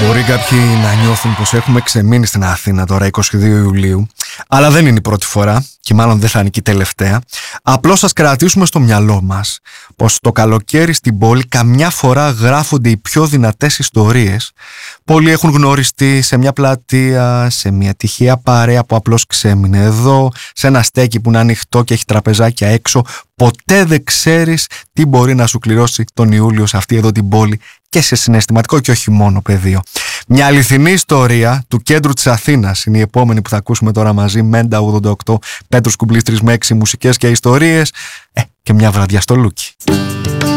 Μπορεί κάποιοι να νιώθουν πως έχουμε ξεμείνει στην Αθήνα τώρα 22 Ιουλίου, αλλά δεν είναι η πρώτη φορά και μάλλον δεν θα είναι και η τελευταία. Απλώς σας κρατήσουμε στο μυαλό μας πως το καλοκαίρι στην πόλη καμιά φορά γράφονται οι πιο δυνατές ιστορίες. Πολλοί έχουν γνωριστεί σε μια πλατεία, σε μια τυχαία παρέα που απλώς ξέμεινε εδώ, σε ένα στέκι που είναι ανοιχτό και έχει τραπεζάκια έξω. Ποτέ δεν ξέρεις τι μπορεί να σου κληρώσει τον Ιούλιο σε αυτή εδώ την πόλη και σε συναισθηματικό και όχι μόνο πεδίο. Μια αληθινή ιστορία του κέντρου της Αθήνας είναι η επόμενη που θα ακούσουμε τώρα μαζί. Μέντα 88, Πέτρος Κουμπλής 3 με 6 μουσικές και ιστορίες και μια βραδιά στο Λούκι.